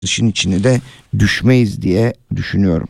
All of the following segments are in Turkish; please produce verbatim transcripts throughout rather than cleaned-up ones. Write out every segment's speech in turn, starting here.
işin içine de düşmeyiz diye düşünüyorum.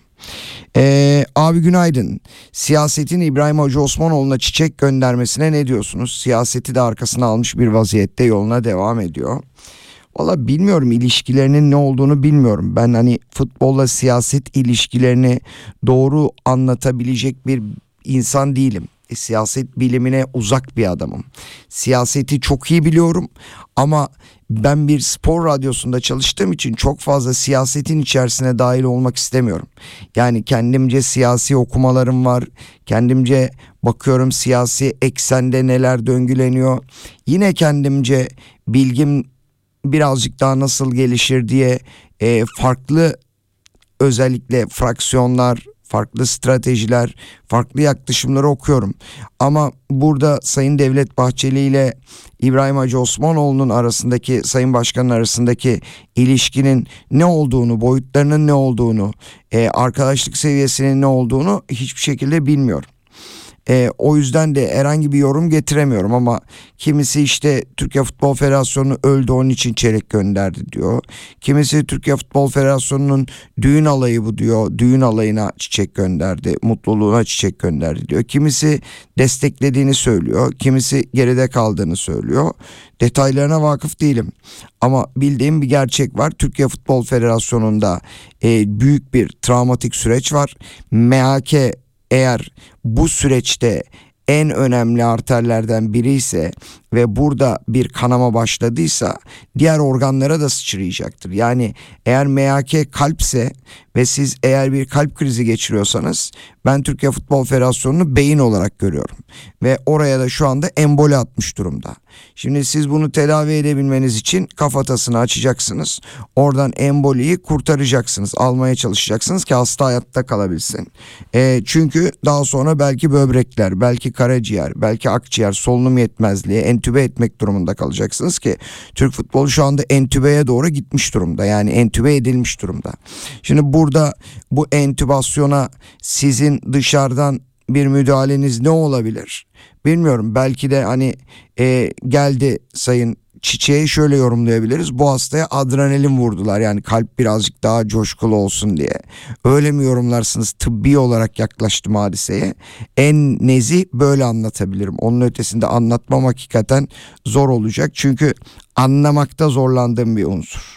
Ee, abi günaydın. Siyasetin İbrahim Hacı Osmanoğlu'na çiçek göndermesine ne diyorsunuz? Siyaseti de arkasına almış bir vaziyette yoluna devam ediyor. Valla bilmiyorum, ilişkilerinin ne olduğunu bilmiyorum. Ben hani futbolla siyaset ilişkilerini doğru anlatabilecek bir insan değilim. E, siyaset bilimine uzak bir adamım. Siyaseti çok iyi biliyorum ama ben bir spor radyosunda çalıştığım için çok fazla siyasetin içerisine dahil olmak istemiyorum. Yani kendimce siyasi okumalarım var. Kendimce bakıyorum siyasi eksende neler döngüleniyor. Yine kendimce bilgim birazcık daha nasıl gelişir diye e, farklı, özellikle fraksiyonlar, farklı stratejiler, farklı yaklaşımları okuyorum. Ama burada Sayın Devlet Bahçeli ile İbrahim Hacı Osmanoğlu'nun arasındaki, Sayın Başkan'ın arasındaki ilişkinin ne olduğunu, boyutlarının ne olduğunu, e, arkadaşlık seviyesinin ne olduğunu hiçbir şekilde bilmiyorum. E, o yüzden de herhangi bir yorum getiremiyorum ama kimisi işte Türkiye Futbol Federasyonu öldü onun için çeyrek gönderdi diyor. Kimisi Türkiye Futbol Federasyonu'nun düğün alayı bu diyor. Düğün alayına çiçek gönderdi, mutluluğuna çiçek gönderdi diyor. Kimisi desteklediğini söylüyor, kimisi geride kaldığını söylüyor. Detaylarına vakıf değilim ama bildiğim bir gerçek var. Türkiye Futbol Federasyonu'nda e, büyük bir travmatik süreç var. M H K eğer bu süreçte en önemli arterlerden biri ise ve burada bir kanama başladıysa diğer organlara da sıçrayacaktır. Yani eğer M H K kalpse ve siz eğer bir kalp krizi geçiriyorsanız ben Türkiye Futbol Federasyonu'nu beyin olarak görüyorum. Ve oraya da şu anda emboli atmış durumda. Şimdi siz bunu tedavi edebilmeniz için kafatasını açacaksınız. Oradan emboliyi kurtaracaksınız. Almaya çalışacaksınız ki hasta hayatta kalabilsin. E, çünkü daha sonra belki böbrekler, belki karaciğer, belki akciğer, solunum yetmezliği, entübe etmek durumunda kalacaksınız ki Türk futbolu şu anda entübeye doğru gitmiş durumda. Yani entübe edilmiş durumda. Şimdi burada bu entübasyona sizin dışarıdan bir müdahaleniz ne olabilir? Bilmiyorum. Belki de hani e, geldi sayın çiçeği şöyle yorumlayabiliriz. Bu hastaya adrenalin vurdular. Yani kalp birazcık daha coşkulu olsun diye. Öyle mi yorumlarsınız? Tıbbi olarak yaklaştım hadiseye. En nezih böyle anlatabilirim. Onun ötesinde anlatmam hakikaten zor olacak. Çünkü anlamakta zorlandığım bir unsur.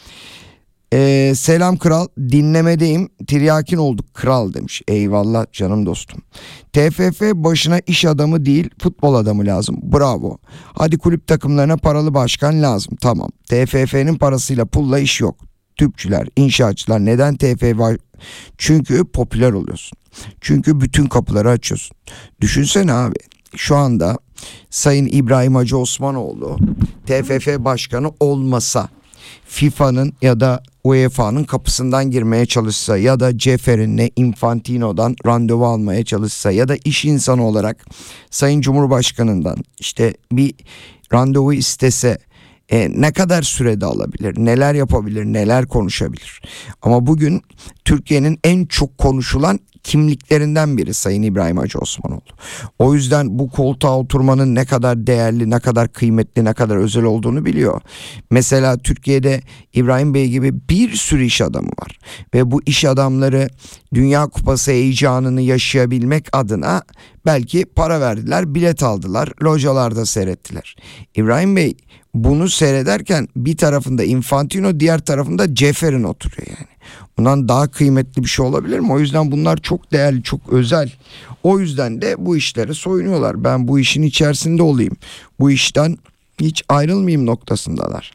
Ee, selam kral, dinlemedeyim, tiryakin olduk kral demiş. Eyvallah canım dostum. T F F başına iş adamı değil futbol adamı lazım, bravo. Hadi kulüp takımlarına paralı başkan lazım, tamam. T F F'nin parasıyla pulla iş yok. Tüpçüler, inşaatçılar neden T F F var? Çünkü popüler oluyorsun. Çünkü bütün kapıları açıyorsun. Düşünsene abi, şu anda Sayın İbrahim Hacı Osmanoğlu T F F başkanı olmasa, FIFA'nın ya da U E F A'nın kapısından girmeye çalışsa ya da Ceferin'le Infantino'dan randevu almaya çalışsa ya da iş insanı olarak Sayın Cumhurbaşkanı'ndan işte bir randevu istese e, ne kadar sürede alabilir, neler yapabilir, neler konuşabilir. Ama bugün Türkiye'nin en çok konuşulan kimliklerinden biri Sayın İbrahim Hacı Osmanoğlu. O yüzden bu koltuğa oturmanın ne kadar değerli, ne kadar kıymetli, ne kadar özel olduğunu biliyor. Mesela Türkiye'de İbrahim Bey gibi bir sürü iş adamı var. Ve bu iş adamları Dünya Kupası heyecanını yaşayabilmek adına belki para verdiler, bilet aldılar, localarda seyrettiler. İbrahim Bey bunu seyrederken bir tarafında Infantino, diğer tarafında Ceferin oturuyor yani. Bundan daha kıymetli bir şey olabilir mi? O yüzden bunlar çok değerli, çok özel. O yüzden de bu işlere soyunuyorlar. Ben bu işin içerisinde olayım, bu işten hiç ayrılmayayım noktasındalar.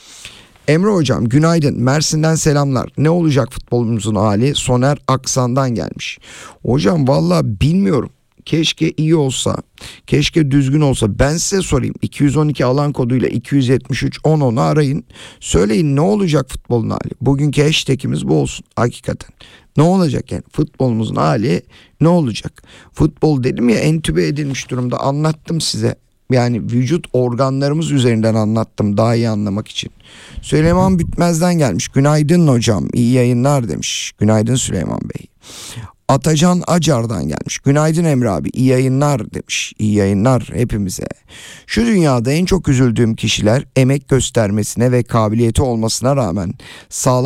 Emre hocam günaydın, Mersin'den selamlar. Ne olacak futbolumuzun hali? Soner Aksan'dan gelmiş. Hocam vallahi bilmiyorum. Keşke iyi olsa, keşke düzgün olsa. Ben size sorayım, iki yüz on iki alan koduyla iki yüz yetmiş üç on onu arayın. Söyleyin ne olacak futbolun hali? Bugünkü hashtagimiz bu olsun hakikaten. Ne olacak yani futbolumuzun hali ne olacak? Futbol dedim ya, entübe edilmiş durumda, anlattım size. Yani vücut organlarımız üzerinden anlattım daha iyi anlamak için. Süleyman Bütmez'den gelmiş. Günaydın hocam, iyi yayınlar demiş. Günaydın Süleyman Bey. Atacan Acar'dan gelmiş. Günaydın Emre abi, iyi yayınlar demiş. İyi yayınlar hepimize. Şu dünyada en çok üzüldüğüm kişiler emek göstermesine ve kabiliyeti olmasına rağmen sağlam